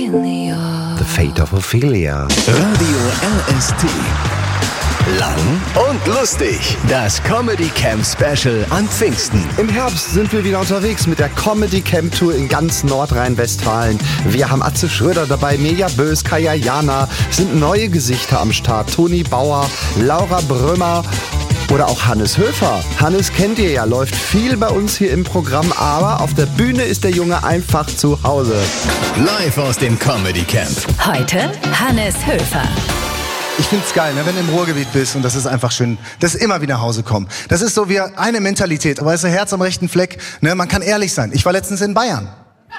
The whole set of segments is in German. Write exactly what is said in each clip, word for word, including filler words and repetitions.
The Fate of Ophelia. Radio L S T. Lang und lustig. Das Comedy Camp Special an Pfingsten. Im Herbst sind wir wieder unterwegs mit der Comedy Camp Tour in ganz Nordrhein-Westfalen. Wir haben Atze Schröder dabei, Mirja Bös, Kaya Jana, sind neue Gesichter am Start. Toni Bauer, Laura Brümmer oder auch Hannes Höfer. Hannes kennt ihr ja, läuft viel bei uns hier im Programm, aber auf der Bühne ist der Junge einfach zu Hause. Live aus dem Comedy Camp. Heute Hannes Höfer. Ich find's geil, ne, wenn du im Ruhrgebiet bist und das ist einfach schön, das ist immer wieder nach Hause kommen. Das ist so wie eine Mentalität, aber es ist ein Herz am rechten Fleck, ne, man kann ehrlich sein. Ich war letztens in Bayern.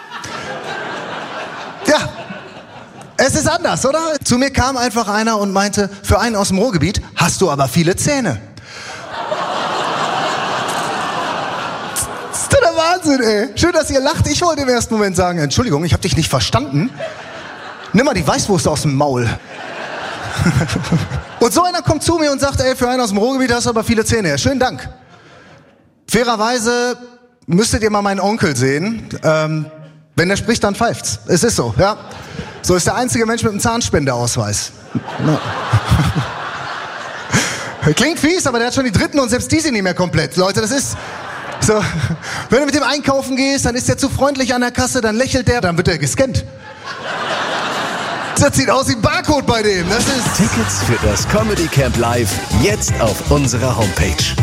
Ja, es ist anders, oder? Zu mir kam einfach einer und meinte, für einen aus dem Ruhrgebiet hast du aber viele Zähne. Das ist doch der Wahnsinn, ey. Schön, dass ihr lacht. Ich wollte im ersten Moment sagen, Entschuldigung, ich hab dich nicht verstanden. Nimm mal die Weißwurst aus dem Maul. Und so einer kommt zu mir und sagt, ey, für einen aus dem Ruhrgebiet hast du aber viele Zähne. Schönen Dank. Fairerweise müsstet ihr mal meinen Onkel sehen. Ähm, wenn der spricht, dann pfeift's. Es ist so, ja. So ist der einzige Mensch mit einem Zahnspendeausweis. Klingt fies, aber der hat schon die dritten und selbst die sind nicht mehr komplett. Leute, das ist so. Wenn du mit dem einkaufen gehst, dann ist der zu freundlich an der Kasse, dann lächelt der, dann wird er gescannt. Das sieht aus wie ein Barcode bei dem. Das ist Tickets für das Comedy Camp Live jetzt auf unserer Homepage.